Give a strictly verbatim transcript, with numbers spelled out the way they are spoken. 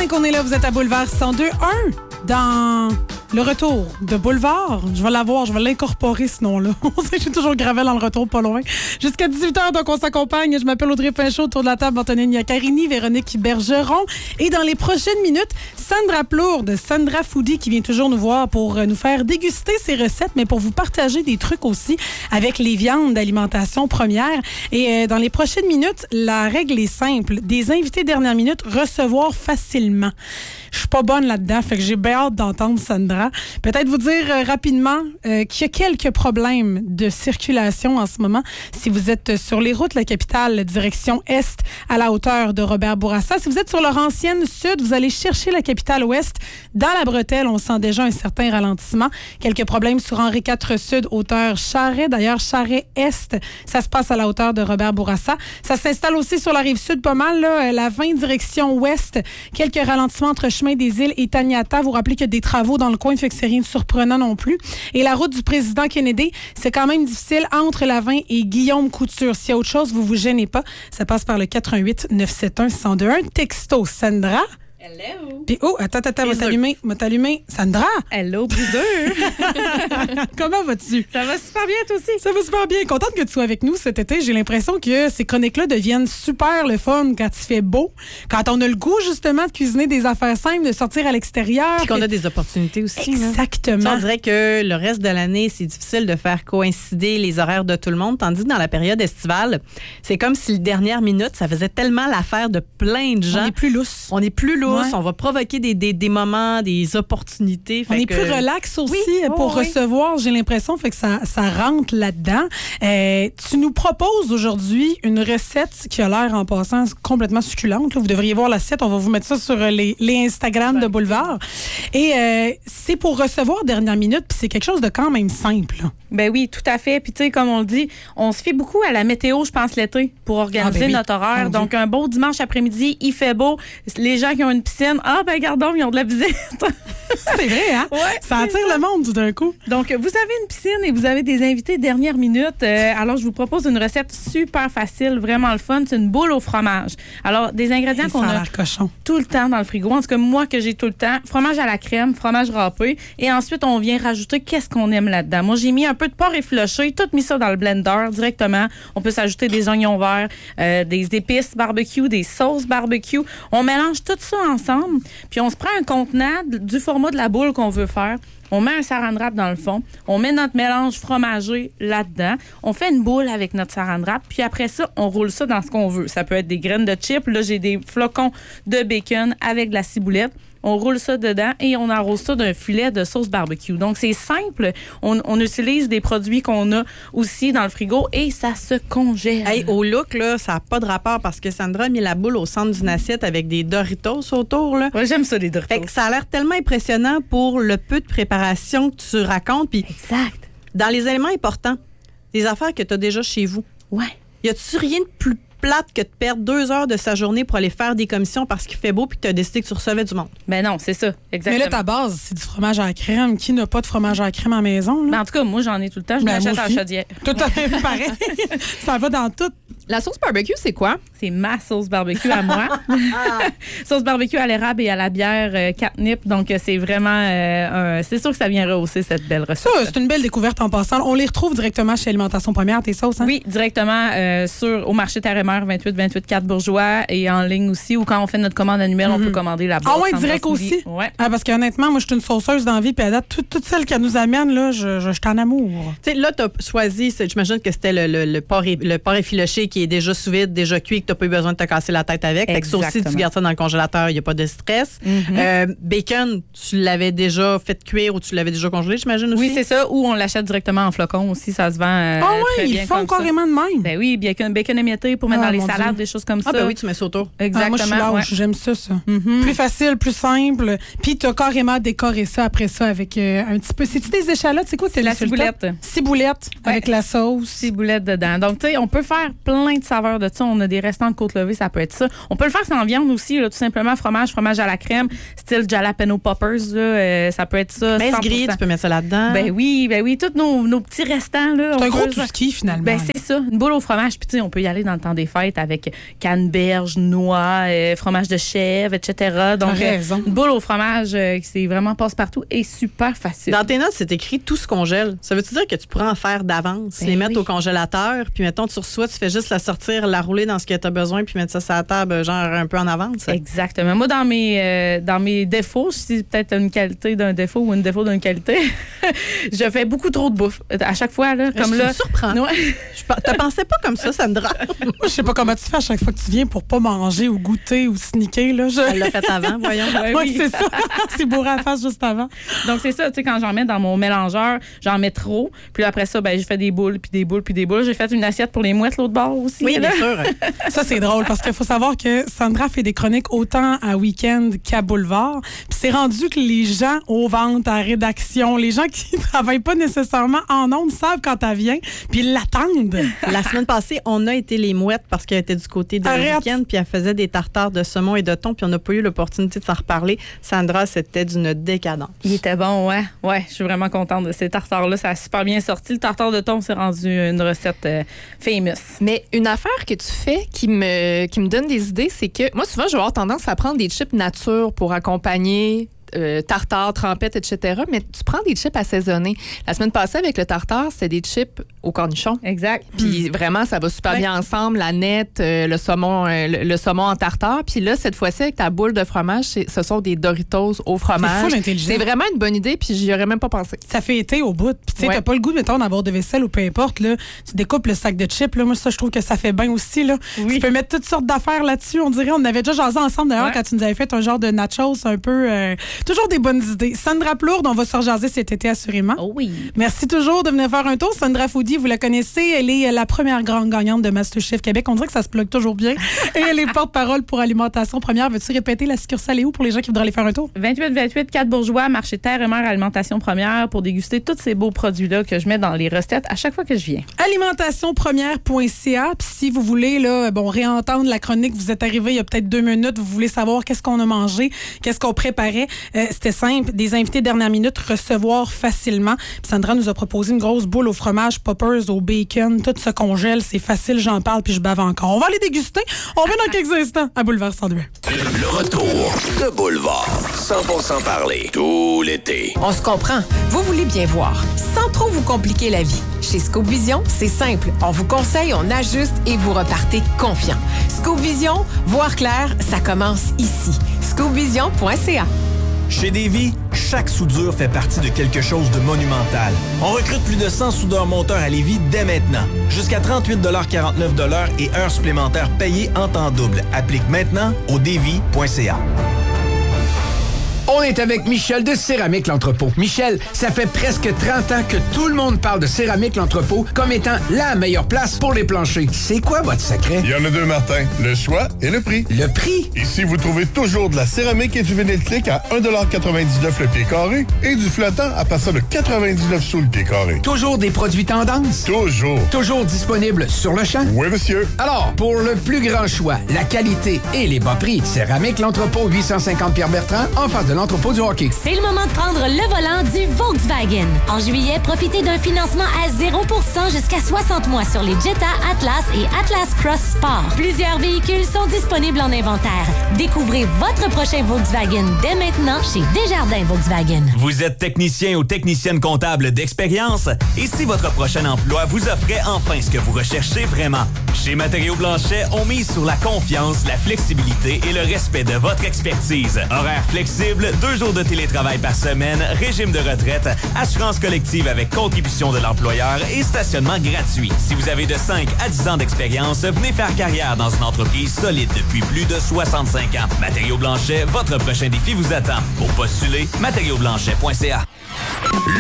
cinq, on est là, vous êtes à Boulevard cent deux un dans le retour de Boulevard. Je vais l'avoir, je vais l'incorporer ce nom-là. On sait que j'ai toujours gravé dans le retour, pas loin. Jusqu'à dix-huit heures, donc on s'accompagne. Je m'appelle Audrey Pinchot, autour de la table, Antonine Iacarini, Véronique Bergeron. Et dans les prochaines minutes, Sandra Plourde, Sandra Foodie, qui vient toujours nous voir pour nous faire déguster ses recettes, mais pour vous partager des trucs aussi avec les viandes d'alimentation première. Et euh, dans les prochaines minutes, la règle est simple. Des invités dernière minute, recevoir facilement. Je suis pas bonne là-dedans, fait que j'ai bien hâte d'entendre Sandra. Peut-être vous dire euh, rapidement euh, qu'il y a quelques problèmes de circulation en ce moment. Si vous êtes sur les routes, la capitale, direction Est, à la hauteur de Robert Bourassa. Si vous êtes sur Laurentienne Sud, vous allez chercher la capitale Ouest. Dans la bretelle, on sent déjà un certain ralentissement. Quelques problèmes sur Henri quatre Sud, hauteur Charret. D'ailleurs, Charret-Est, ça se passe à la hauteur de Robert Bourassa. Ça s'installe aussi sur la rive sud pas mal, là, la vingt direction Ouest. Quelques ralentissements entre Chemin des Îles et Taniata. Vous rappelez qu'il y a des travaux dans le coin, fait que c'est rien de surprenant non plus. Et la route du président Kennedy, c'est quand même difficile entre la vingt et Guillaume Couture. S'il y a autre chose, vous vous gênez pas. Ça passe par le quatre un huit neuf sept un un zéro deux un. Texto, Sandra. Hello. Puis, oh, attends, attends, m'a t'allumer, m'a t'allumer. Sandra. Hello, Briseur. Comment vas-tu? Ça va super bien, toi aussi. Ça va super bien. Contente que tu sois avec nous cet été. J'ai l'impression que ces chroniques-là deviennent super le fun quand il fait beau. Quand on a le goût, justement, de cuisiner des affaires simples, de sortir à l'extérieur. Puis qu'on a des opportunités aussi. Exactement. Ça, on dirait que le reste de l'année, c'est difficile de faire coïncider les horaires de tout le monde. Tandis que dans la période estivale, c'est comme si les dernières minutes, ça faisait tellement l'affaire de plein de gens. On est plus lousse. On est plus lousse. Ouais. On va provoquer des, des, des moments, des opportunités. On fait est que... plus relax aussi oui, pour oh, recevoir, oui. J'ai l'impression, fait que ça, ça rentre là-dedans. Euh, tu nous proposes aujourd'hui une recette qui a l'air, en passant, complètement succulente. Là. Vous devriez voir l'assiette. On va vous mettre ça sur les, les Instagram de Boulevard. Et euh, c'est pour recevoir dernière minute, puis c'est quelque chose de quand même simple. Là. Ben oui, tout à fait. Puis tu sais, comme on le dit, on se fait beaucoup à la météo, je pense, l'été, pour organiser ah ben oui. notre horaire. Donc, un beau dimanche après-midi, il fait beau. Les gens qui ont une piscine, ah ben gardons, ils ont de la visite. C'est vrai, hein? Ouais, ça attire ça. Le monde tout d'un coup. Donc, vous avez une piscine et vous avez des invités dernière minute. Euh, alors, je vous propose une recette super facile, vraiment le fun. C'est une boule au fromage. Alors, des ingrédients qu'on a, a cochon. tout le temps dans le frigo. En tout cas, moi, que j'ai tout le temps. Fromage à la crème, fromage râpé. Et ensuite, on vient rajouter qu'est-ce qu'on aime là-dedans. Moi, j'ai mis un peu de porc effiloché, tout mis ça dans le blender directement. On peut s'ajouter des oignons verts, euh, des épices barbecue, des sauces barbecue. On mélange tout ça ensemble. Puis, on se prend un contenant du format de la boule qu'on veut faire. On met un saran wrap dans le fond. On met notre mélange fromager là-dedans. On fait une boule avec notre saran wrap. Puis après ça, on roule ça dans ce qu'on veut. Ça peut être des graines de chips. Là, j'ai des flocons de bacon avec de la ciboulette. On roule ça dedans et on arrose ça d'un filet de sauce barbecue. Donc, c'est simple. On, on utilise des produits qu'on a aussi dans le frigo et ça se congèle. Hey, au look, là, ça n'a pas de rapport parce que Sandra a mis la boule au centre d'une assiette avec des Doritos autour. Là. Ouais, j'aime ça, les Doritos. Fait que ça a l'air tellement impressionnant pour le peu de préparation que tu racontes. Puis, exact. Dans les éléments importants, des affaires que tu as déjà chez vous. Ouais. Y a-tu rien de plus plate que de perdre deux heures de sa journée pour aller faire des commissions parce qu'il fait beau puis que tu as décidé que tu recevais du monde? Ben non, c'est ça, exactement. Mais là, ta base, c'est du fromage à la crème. Qui n'a pas de fromage à la crème à la maison? Là? Ben en tout cas, moi, j'en ai tout le temps. Je ben l'achète en chaudière. Tout à fait pareil. Ça va dans tout. La sauce barbecue, c'est quoi? C'est ma sauce barbecue à moi. Sauce barbecue à l'érable et à la bière euh, catnip. Donc, euh, c'est vraiment... Euh, un, c'est sûr que ça vient rehausser cette belle recette. Ça, c'est une belle découverte en passant. On les retrouve directement chez Alimentation Première, tes sauces, hein? Oui, directement euh, sur, au marché Terre-et-Mer, vingt-huit vingt-huit quatre Bourgeois, et en ligne aussi, ou quand on fait notre commande annuelle, mm-hmm. on peut commander la boîte. Ah ouais, direct aussi? Ouais. Ah, parce qu'honnêtement, moi, je suis une sauceuse d'envie, puis à date, toutes toute celles qu'elle nous amène, là, je, je, je suis en amour. Tu sais, là, tu as choisi, j'imagine que c'était le, le, le, porc, le porc effiloché qui est déjà sous vide, déjà cuit, que tu n'as pas eu besoin de te casser la tête avec. Fait que ça aussi, tu gardes ça dans le congélateur, il n'y a pas de stress. Mm-hmm. Euh, bacon, tu l'avais déjà fait cuire ou tu l'avais déjà congelé, j'imagine aussi? Oui, c'est ça. Ou on l'achète directement en flocons aussi, ça se vend euh, ah oui, très bien. Ils font carrément de même. Ben oui, bacon, bacon émietté pour mettre ah, dans les salades, Dieu. Des choses comme ah, ça. Ah ben oui, tu mets ça autour. Exactement. Ah, moi, je suis lâche, ouais. J'aime ça, ça. Mm-hmm. Plus facile, plus simple. Puis tu as carrément décoré ça après ça avec euh, un petit peu... C'est-tu des échalotes? C'est quoi? C'est la ciboulette. Ciboulette ouais. Avec la sauce. Ciboulette dedans. Donc, tu sais, on peut faire plein plein de saveurs de ça. On a des restants de côte levée, ça peut être ça. On peut le faire sans viande aussi, là, tout simplement fromage, fromage à la crème, style jalapeno poppers, là, euh, ça peut être ça. Mince grillée, tu peux mettre ça là-dedans. Ben oui, ben oui, tous nos, nos petits restants. Là, c'est un peut, gros tout ski, finalement. Ben c'est ça, une boule au fromage. Puis tu sais, on peut y aller dans le temps des fêtes avec canneberge, noix, euh, fromage de chèvre, et cetera. Donc, euh, une boule au fromage, euh, c'est vraiment passe-partout et super facile. Dans tes notes, c'est écrit tout se congèle. Ça veut-tu dire que tu pourras en faire d'avance, ben les mettre oui. au congélateur, puis mettons, tu reçois, tu fais juste la sortir, la rouler dans ce que tu as besoin, puis mettre ça sur la table, genre un peu en avance? Exactement. Moi, dans mes, euh, dans mes défauts, si c'est peut-être une qualité d'un défaut ou une défaut d'une qualité, je fais beaucoup trop de bouffe. À chaque fois, là, comme je là. me surprends. Ouais. Je te pensais pas comme ça, Sandra. Moi, je sais pas comment tu fais à chaque fois que tu viens pour pas manger ou goûter ou sneaker, là. Je... Elle l'a fait avant, voyons. Oui, ouais, c'est ça. C'est bourré à la face juste avant. Donc, c'est ça, tu sais, quand j'en mets dans mon mélangeur, j'en mets trop. Puis après ça, ben, je fais des boules, puis des boules, puis des boules. J'ai fait une assiette pour les mouettes l'autre bord aussi. Oui, là. bien sûr. Ça, c'est drôle parce qu'il faut savoir que Sandra fait des chroniques autant à Week-end qu'à Boulevard. Puis c'est rendu que les gens aux ventes, à la rédaction, les gens qui travaillent pas nécessairement en ondes savent quand elle vient, puis ils l'attendent. La semaine passée, on a été les mouettes parce qu'elle était du côté de Week-end, puis elle faisait des tartares de saumon et de thon, puis on n'a pas eu l'opportunité de s'en reparler. Sandra, c'était d'une décadence. Il était bon, ouais. Ouais, je suis vraiment contente de ces tartares-là. Ça a super bien sorti. Le tartare de thon, c'est rendu une recette euh, famous. Mais une affaire que tu fais qui me, qui me donne des idées, c'est que moi, souvent, je vais avoir tendance à prendre des chips nature pour accompagner Euh, tartare, trempette, et cetera. Mais tu prends des chips assaisonnés. La semaine passée, avec le tartare, c'était des chips au cornichon. Exact. Puis mmh. vraiment, ça va super ouais. bien ensemble. La nette, euh, le saumon euh, le, le saumon en tartare. Puis là, cette fois-ci, avec ta boule de fromage, ce sont des Doritos au fromage. C'est, c'est vraiment une bonne idée, puis j'y aurais même pas pensé. Ça fait été au bout. Puis tu sais, ouais. t'as pas le goût, mettons, d'avoir de vaisselle ou peu importe. Là, tu découpes le sac de chips. Là. Moi, ça, je trouve que ça fait bien aussi. Là. Oui. Tu peux mettre toutes sortes d'affaires là-dessus. On dirait, on avait déjà jasé ensemble d'ailleurs ouais. quand tu nous avais fait un genre de nachos un peu... Euh, toujours des bonnes idées. Sandra Plourde, on va se rejaser cet été assurément. Oh oui. Merci toujours de venir faire un tour. Sandra Foodie, vous la connaissez, elle est la première grande gagnante de MasterChef Québec. On dirait que ça se plug toujours bien. Et elle est porte-parole pour Alimentation Première. Veux-tu répéter la succursale est où pour les gens qui voudraient aller faire un tour? vingt-huit vingt-huit, quatre Bourgeois, marché Terre et Mer, Alimentation Première, pour déguster tous ces beaux produits-là que je mets dans les recettes à chaque fois que je viens. alimentation première point c a. Puis si vous voulez là, bon, réentendre la chronique, vous êtes arrivé il y a peut-être deux minutes, vous voulez savoir qu'est-ce qu'on a mangé, qu'est-ce qu'on préparait. Euh, c'était simple. Des invités dernière minute, recevoir facilement. Puis Sandra nous a proposé une grosse boule au fromage, poppers, au bacon. Tout se congèle, c'est facile, j'en parle puis je bave encore. On va aller déguster. On revient dans quelques instants à Boulevard cent deux. Le retour de Boulevard. cent pour cent parler. Tout l'été. On se comprend. Vous voulez bien voir. Sans trop vous compliquer la vie. Chez Scoop Vision, c'est simple. On vous conseille, on ajuste et vous repartez confiant. Scoop Vision, voir clair, ça commence ici. scoop vision point c a. Chez Davy, chaque soudure fait partie de quelque chose de monumental. On recrute plus de cent soudeurs monteurs à Lévis dès maintenant. Jusqu'à trente-huit quarante-neuf et heures supplémentaires payées en temps double. Applique maintenant au davy point c a. On est avec Michel de Céramique L'Entrepôt. Michel, ça fait presque trente ans que tout le monde parle de Céramique L'Entrepôt comme étant la meilleure place pour les planchers. C'est quoi votre secret? Il y en a deux, Martin. Le choix et le prix. Le prix? Ici, vous trouvez toujours de la céramique et du vinyle clic à un quatre-vingt-dix-neuf le pied carré et du flottant à partir de quatre-vingt-dix-neuf sous le pied carré. Toujours des produits tendance? Toujours. Toujours disponibles sur le champ? Oui, monsieur. Alors, pour le plus grand choix, la qualité et les bas prix, Céramique L'Entrepôt, huit cent cinquante Pierre-Bertrand, en face de l'entrepôt du hockey. C'est le moment de prendre le volant du Volkswagen. En juillet, profitez d'un financement à zéro pour cent jusqu'à soixante mois sur les Jetta, Atlas et Atlas Cross Sport. Plusieurs véhicules sont disponibles en inventaire. Découvrez votre prochain Volkswagen dès maintenant chez Desjardins Volkswagen. Vous êtes technicien ou technicienne comptable d'expérience? Et si votre prochain emploi vous offrait enfin ce que vous recherchez vraiment? Chez Matériaux Blanchet, on mise sur la confiance, la flexibilité et le respect de votre expertise. Horaires flexibles, deux jours de télétravail par semaine, régime de retraite, assurance collective avec contribution de l'employeur et stationnement gratuit. Si vous avez de cinq à dix ans d'expérience, venez faire carrière dans une entreprise solide depuis plus de soixante-cinq ans. Matériaux Blanchet, votre prochain défi vous attend. Pour postuler, matériaux blanchet point c a.